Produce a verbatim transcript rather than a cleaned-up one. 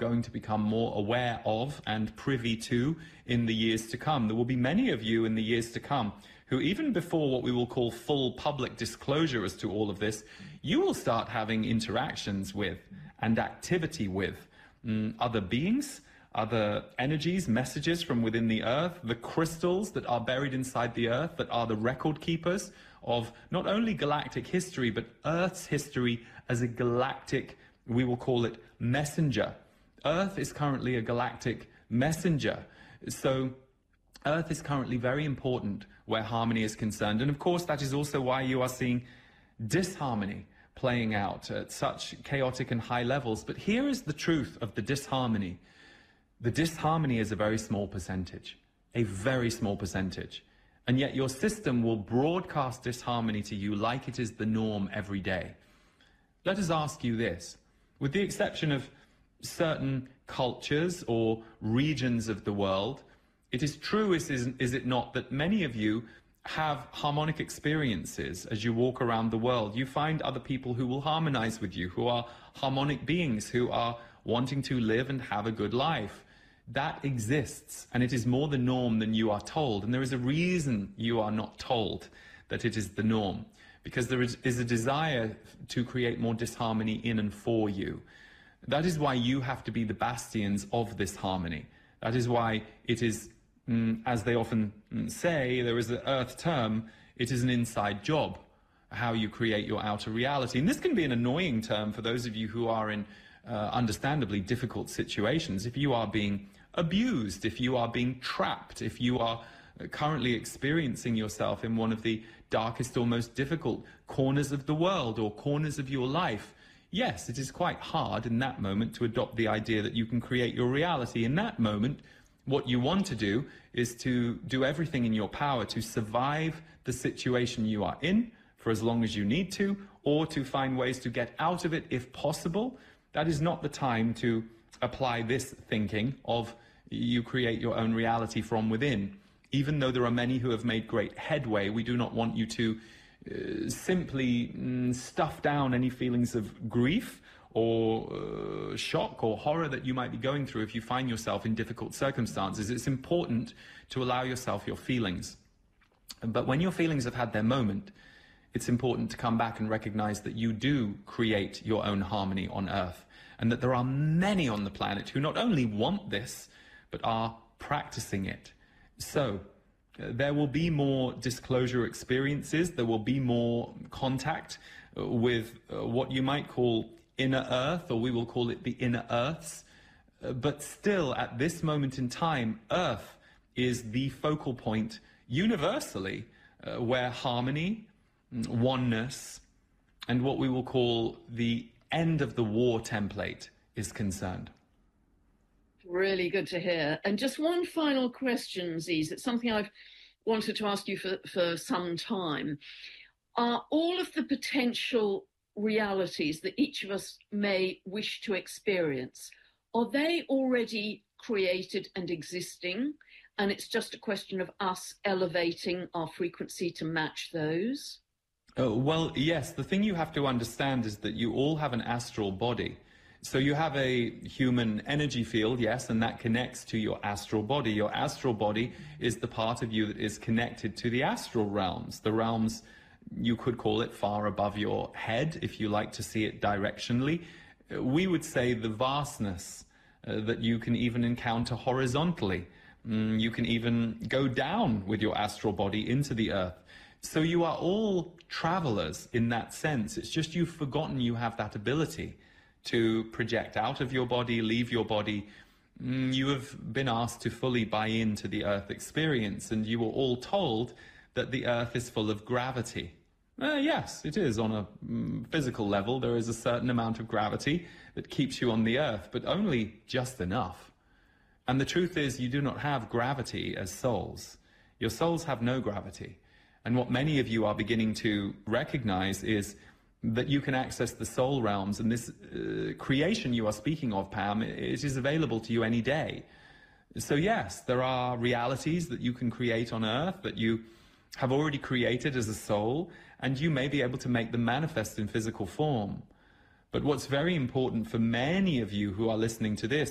going to become more aware of and privy to in the years to come. There will be many of you in the years to come who, even before what we will call full public disclosure as to all of this, you will start having interactions with and activity with mm, other beings, other energies, messages from within the earth, the crystals that are buried inside the earth that are the record keepers of not only galactic history, but Earth's history as a galactic, we will call it, messenger. Earth is currently a galactic messenger. So Earth is currently very important where harmony is concerned. And of course, that is also why you are seeing disharmony playing out at such chaotic and high levels. But here is the truth of the disharmony. The disharmony is a very small percentage, a very small percentage. And yet your system will broadcast disharmony to you like it is the norm every day. Let us ask you this. With the exception of certain cultures or regions of the world, it is true, is, is it not, that many of you have harmonic experiences as you walk around the world. You find other people who will harmonize with you, who are harmonic beings, who are wanting to live and have a good life. That exists, and it is more the norm than you are told. And there is a reason you are not told that it is the norm, because there is, is a desire to create more disharmony in and for you. That is why you have to be the bastions of this harmony. That is why it is, mm, as they often mm, say, there is an earth term, it is an inside job, how you create your outer reality. And this can be an annoying term for those of you who are in uh, understandably difficult situations. If you are being abused, if you are being trapped, if you are currently experiencing yourself in one of the darkest or most difficult corners of the world or corners of your life, yes, it is quite hard in that moment to adopt the idea that you can create your reality. In that moment, what you want to do is to do everything in your power to survive the situation you are in for as long as you need to, or to find ways to get out of it if possible. That is not the time to apply this thinking of you create your own reality from within. Even though there are many who have made great headway, we do not want you to uh, simply mm, stuff down any feelings of grief or uh, shock or horror that you might be going through if you find yourself in difficult circumstances. It's important to allow yourself your feelings. But when your feelings have had their moment, it's important to come back and recognize that you do create your own harmony on Earth, and that there are many on the planet who not only want this, but are practicing it. So uh, there will be more disclosure experiences, there will be more contact uh, with uh, what you might call inner Earth, or we will call it the inner Earths. Uh, but still, at this moment in time, Earth is the focal point universally uh, where harmony, oneness, and what we will call the end of the war template is concerned. Really good to hear. And just one final question, Ziz. It's something I've wanted to ask you for, for some time. Are all of the potential realities that each of us may wish to experience, are they already created and existing, and it's just a question of us elevating our frequency to match those? Uh, well, yes. The thing you have to understand is that you all have an astral body. So you have a human energy field, yes, and that connects to your astral body. Your astral body is the part of you that is connected to the astral realms. The realms, you could call it far above your head, if you like to see it directionally. We would say the vastness uh, that you can even encounter horizontally. Mm, you can even go down with your astral body into the earth. So you are all travelers in that sense. It's just you've forgotten you have that ability to project out of your body, leave your body. You have been asked to fully buy into the Earth experience, and you were all told that the Earth is full of gravity. Uh, yes, it is on a mm, physical level. There is a certain amount of gravity that keeps you on the Earth, but only just enough. And the truth is, you do not have gravity as souls. Your souls have no gravity. And what many of you are beginning to recognize is that you can access the soul realms, and this uh, creation you are speaking of, Pam, it is available to you any day. So yes, there are realities that you can create on Earth that you have already created as a soul, and you may be able to make them manifest in physical form. But what's very important for many of you who are listening to this